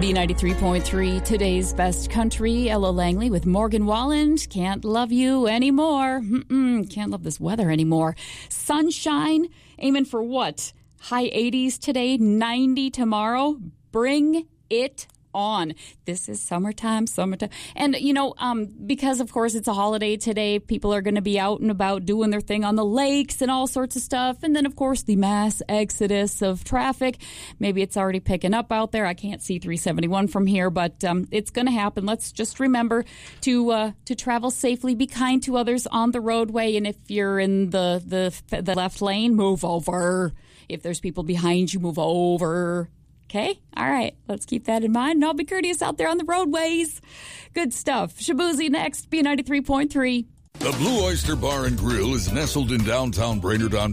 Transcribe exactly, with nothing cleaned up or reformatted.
B ninety-three point three, today's best country. Ella Langley with Morgan Walland. Can't love you anymore. Mm-mm, can't love this weather anymore. Sunshine, aiming for what? High eighties today, ninety tomorrow. Bring it on. This is summertime, summertime. And, you know, um, because, of course, it's a holiday today, people are going to be out and about doing their thing on the lakes and all sorts of stuff. And then, of course, the mass exodus of traffic. Maybe it's already picking up out there. I can't see three seventy-one from here, but um, it's going to happen. Let's just remember to uh, to travel safely, be kind to others on the roadway. And if you're in the, the, the left lane, move over. If there's people behind you, move over. Okay? All right. Let's keep that in mind. And I'll be courteous out there on the roadways. Good stuff. Shabuzi next, B ninety-three point three. The Blue Oyster Bar and Grill is nestled in downtown Brainerd, Ontario.